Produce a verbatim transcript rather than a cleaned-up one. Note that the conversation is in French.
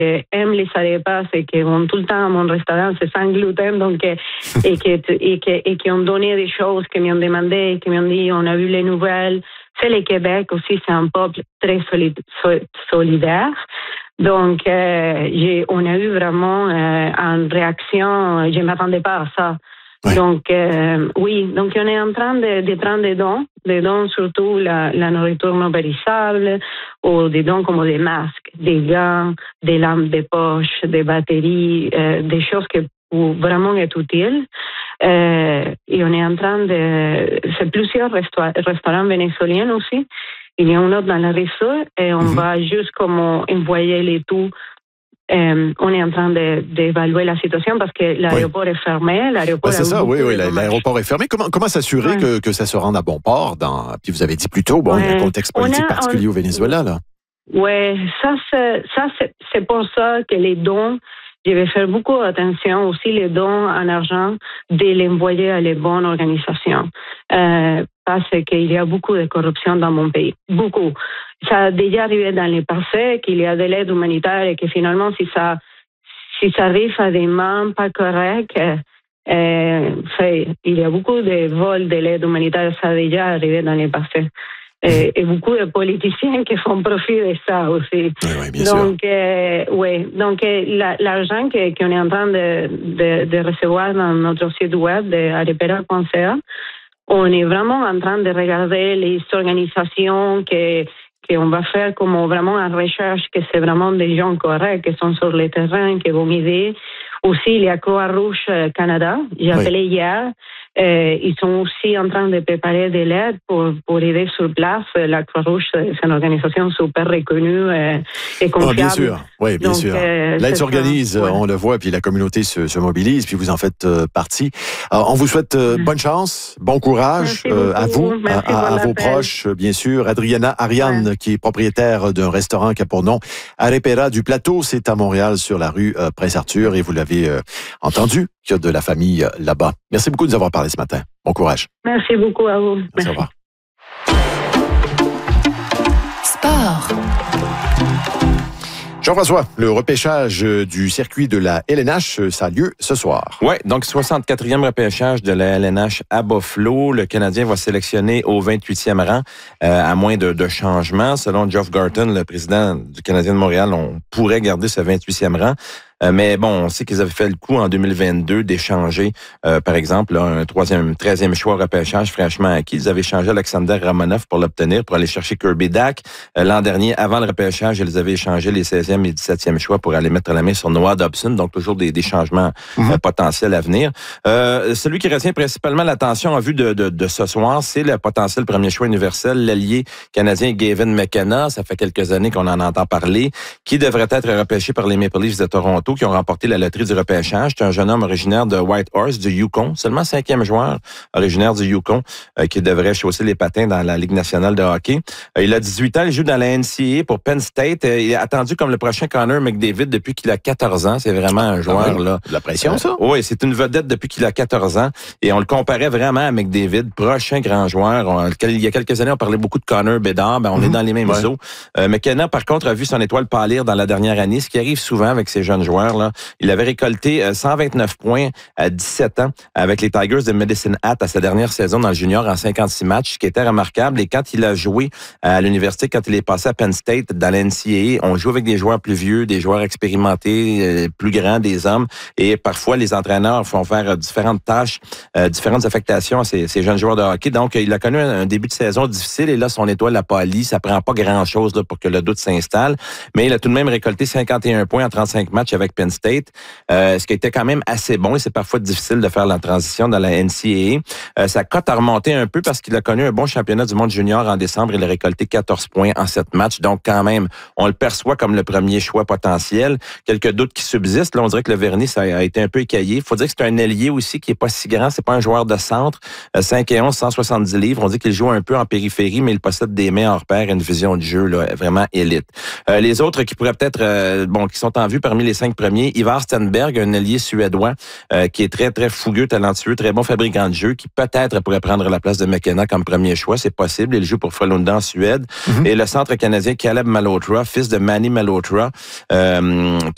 aiment les arepas et qui vont tout le temps à mon restaurant, c'est sans gluten, donc, et, qui, et, qui, et qui ont donné des choses, qui m'ont demandé, qui m'ont dit, on a vu les nouvelles. C'est le Québec aussi, c'est un peuple très solide, solidaire. Donc, euh, j'ai, on a eu vraiment euh, une réaction, je ne m'attendais pas à ça. Ouais. Donc, euh, oui, donc on est en train de, de prendre des dons, des dons surtout la, la nourriture non périssable, ou des dons comme des masques, des gants, des lampes de poche, des batteries, euh, des choses qui vraiment est utile. Euh, et on est en train de... C'est plusieurs resto- restaurants vénézuéliens aussi. Il y a un autre dans la réseau et on mm-hmm. va juste comme envoyer les tout. Euh, on est en train de, d'évaluer la situation parce que l'aéroport oui. est fermé. L'aéroport ben, c'est ça, oui, oui. L'aéroport est fermé. Comment, comment s'assurer ouais. que, que ça se rende à bon port? Dans... Puis vous avez dit plus tôt, bon, ouais. il y a un contexte politique a, particulier on... au Venezuela, là. Oui, ça, c'est, ça c'est, c'est pour ça que les dons, je vais faire beaucoup attention aussi les dons en argent, de les envoyer à les bonnes organisations. Euh, parce qu'il y a beaucoup de corruption dans mon pays. Beaucoup. Ça a déjà arrivé dans le passé qu'il y a de l'aide humanitaire et que finalement, si ça, si ça arrive à des mains pas correctes, euh, fait, il y a beaucoup de vols de l'aide humanitaire, ça a déjà arrivé dans le passé. Et, et beaucoup de politiciens qui font profit de ça aussi. Oui, oui, bien donc, euh, oui. Donc, la, l'argent que, qu'on est en train de, de, de recevoir dans notre site web de arepera point c a, on est vraiment en train de regarder les organisations que qu'on va faire comme vraiment en recherche, que c'est vraiment des gens corrects, qui sont sur le terrain, qui vont aider. Aussi, il y a Croix-Rouge Canada, j'ai appelé oui. hier. Euh, ils sont aussi en train de préparer de l'aide pour, pour aider sur place. La Croix-Rouge, c'est une organisation super reconnue euh, et confiable. Oh, bien sûr, oui, bien Donc, sûr. Euh, L'aide s'organise, ouais. on le voit, puis la communauté se, se mobilise, puis vous en faites euh, partie. Alors, on vous souhaite euh, bonne chance, bon courage euh, à vous, à, à, à vos proches, bien sûr. Adriana Ariane, ouais. qui est propriétaire d'un restaurant qui a pour nom Arepera du Plateau, c'est à Montréal, sur la rue euh, Prince-Arthur, et vous l'avez euh, entendu, qu'il y a de la famille euh, là-bas. Merci beaucoup de nous avoir parlé ce matin. Bon courage. Merci beaucoup à vous. Merci, au revoir. Sport. Jean-François, le repêchage du circuit de la L N H, ça a lieu ce soir. Oui, donc soixante-quatrième repêchage de la L N H à Buffalo. Le Canadien va sélectionner au vingt-huitième rang, euh, à moins de, de changements. Selon Geoff Garton, le président du Canadien de Montréal, on pourrait garder ce vingt-huitième rang. Euh, mais bon, on sait qu'ils avaient fait le coup en deux mille vingt-deux d'échanger, euh, par exemple, là, un troisième, treizième choix repêchage fraîchement acquis. Ils avaient échangé Alexander Ramonov pour l'obtenir, pour aller chercher Kirby Dach. Euh, l'an dernier, avant le repêchage, ils avaient échangé les seizième et dix-septième choix pour aller mettre la main sur Noah Dobson. Donc, toujours des, des changements mm-hmm. euh, potentiels à venir. Euh, celui qui retient principalement l'attention en vue de, de, de ce soir, c'est le potentiel premier choix universel, l'allié canadien Gavin McKenna. Ça fait quelques années qu'on en entend parler, qui devrait être repêché par les Maple Leafs de Toronto, qui ont remporté la loterie du repêchage. C'est un jeune homme originaire de Whitehorse, du Yukon, seulement cinquième joueur originaire du Yukon, euh, qui devrait chausser les patins dans la Ligue nationale de hockey. Euh, il a dix-huit ans, il joue dans la N C A A pour Penn State. Euh, il est attendu comme le prochain Connor McDavid depuis qu'il a quatorze ans. C'est vraiment un joueur, ah oui, là. De la pression, ça? Euh, oui, c'est une vedette depuis qu'il a quatorze ans. Et on le comparait vraiment à McDavid, prochain grand joueur. On, il y a quelques années, on parlait beaucoup de Connor Bedard. Ben, on mm-hmm. est dans les mêmes ouais. eaux. Euh, McKenna, par contre, a vu son étoile pâlir dans la dernière année, ce qui arrive souvent avec ces jeunes joueurs, là. Il avait récolté cent vingt-neuf points à dix-sept ans avec les Tigers de Medicine Hat à sa dernière saison dans le junior en cinquante-six matchs, ce qui était remarquable. Et quand il a joué à l'université, quand il est passé à Penn State dans la N C A A, on joue avec des joueurs plus vieux, des joueurs expérimentés, plus grands, des hommes. Et parfois, les entraîneurs font faire différentes tâches, euh, différentes affectations à ces, ces jeunes joueurs de hockey. Donc, il a connu un début de saison difficile et là, son étoile a pâli. Ça prend pas grand-chose là, pour que le doute s'installe. Mais il a tout de même récolté cinquante et un points en trente-cinq matchs avec Penn State. Euh, ce qui était quand même assez bon et c'est parfois difficile de faire la transition dans la N C A A. Euh, sa cote a remonté un peu parce qu'il a connu un bon championnat du monde junior en décembre. Il a récolté quatorze points en sept matchs. Donc, quand même, on le perçoit comme le premier choix potentiel. Quelques doutes qui subsistent. Là, on dirait que le vernis, ça a été un peu écaillé. Il faut dire que c'est un ailier aussi qui est pas si grand. C'est pas un joueur de centre. Euh, cinq et onze, cent soixante-dix livres. On dit qu'il joue un peu en périphérie, mais il possède des mains hors pair et une vision de jeu là, vraiment élite. Euh, les autres qui pourraient peut-être, euh, bon, qui sont en vue parmi les cinq premiers, Ivar Stenberg, un ailier suédois euh, qui est très, très fougueux, talentueux, très bon fabricant de jeu, qui peut-être pourrait prendre la place de McKenna comme premier choix. C'est possible. Il joue pour Frölunda en Suède. Mm-hmm. Et le centre canadien Caleb Malhotra, fils de Manny Malhotra, euh,